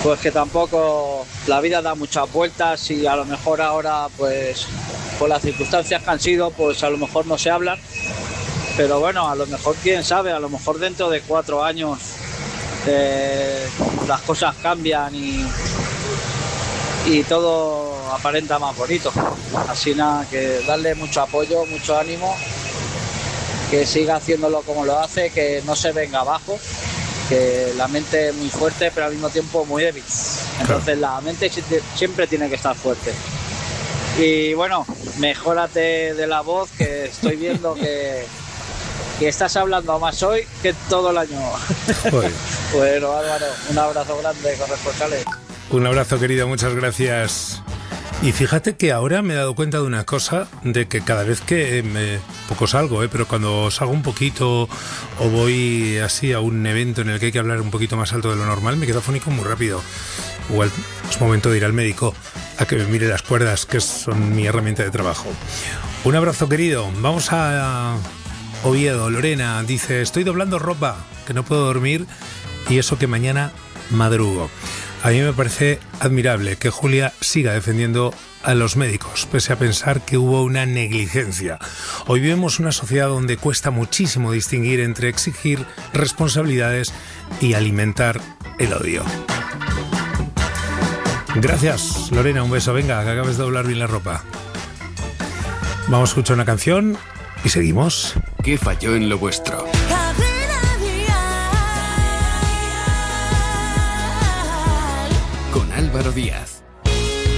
pues que tampoco la vida da muchas vueltas y a lo mejor ahora, pues por las circunstancias que han sido, pues a lo mejor no se hablan. Pero bueno, a lo mejor, quién sabe, a lo mejor dentro de 4 años las cosas cambian y todo aparenta más bonito. Así nada, que darle mucho apoyo, mucho ánimo, que siga haciéndolo como lo hace, que no se venga abajo, que la mente es muy fuerte pero al mismo tiempo muy débil. Entonces la mente siempre tiene que estar fuerte. Y bueno, mejórate de la voz, que estoy viendo que estás hablando más hoy que todo el año. Bueno, Álvaro, un abrazo grande, corresponsales. Un abrazo, querido, muchas gracias. Y fíjate que ahora me he dado cuenta de una cosa, de que cada vez que poco salgo, pero cuando salgo un poquito o voy así a un evento en el que hay que hablar un poquito más alto de lo normal, me quedo afónico muy rápido. Igual es momento de ir al médico a que me mire las cuerdas, que son mi herramienta de trabajo. Un abrazo, querido. Vamos a Oviedo. Lorena dice: estoy doblando ropa, que no puedo dormir y eso que mañana madrugo. A mí me parece admirable que Julia siga defendiendo a los médicos, pese a pensar que hubo una negligencia. Hoy vivimos una sociedad donde cuesta muchísimo distinguir entre exigir responsabilidades y alimentar el odio. Gracias, Lorena, un beso. Venga, que acabes de doblar bien la ropa. Vamos a escuchar una canción y seguimos. ¿Qué falló en lo vuestro? Con Álvaro Díaz.